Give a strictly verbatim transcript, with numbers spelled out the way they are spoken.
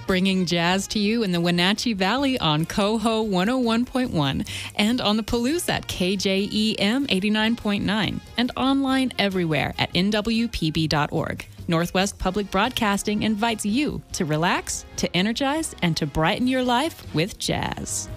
bringing jazz to you in the Wenatchee Valley on Coho one oh one point one and on the Palouse at K J E M eighty-nine point nine and online everywhere at N W P B dot org. Northwest Public Broadcasting invites you to relax, to energize, and to brighten your life with jazz.